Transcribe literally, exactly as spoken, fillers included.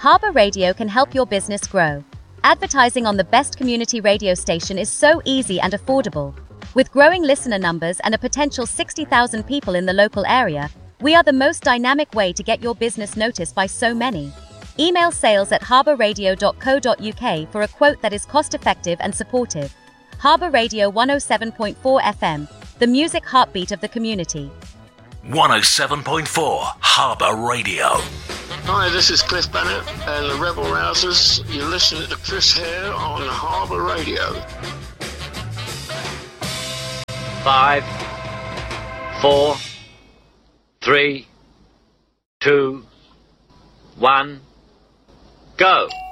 Harbour Radio can help your business grow. Advertising on the best community radio station is so easy and affordable. With growing listener numbers and a potential sixty thousand people in the local area, we are the most dynamic way to get your business noticed by so many. Email sales at harbour radio dot co dot U K for a quote that is cost-effective and supportive. Harbour Radio one oh seven point four F M, the music heartbeat of the community. one oh seven point four Harbour Radio. Hi, this is Cliff Bennett and the Rebel Rousers. You're listening to Chris Hare on Harbour Radio. Five, four, three, two, one, go.